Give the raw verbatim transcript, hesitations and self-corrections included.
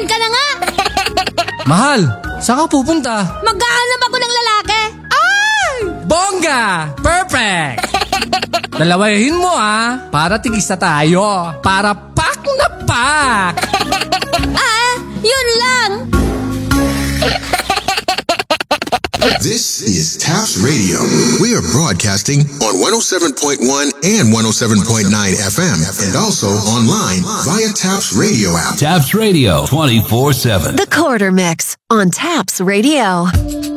Dyan ka na nga! Mahal, saan ka pupunta? Maghahanap ako ng lalaki! Ay! Bongga! Perfect! Dalawahin mo ah, para tigisa tayo. Para pak na pak! Ah, yun lang! This is Taps Radio. We are broadcasting on one oh seven point one and one oh seven point nine F M and also online via Taps Radio app. Taps Radio twenty-four seven. The Quarter Mix on Taps Radio.